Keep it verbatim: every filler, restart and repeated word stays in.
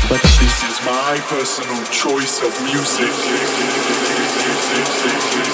But this is my personal choice of music.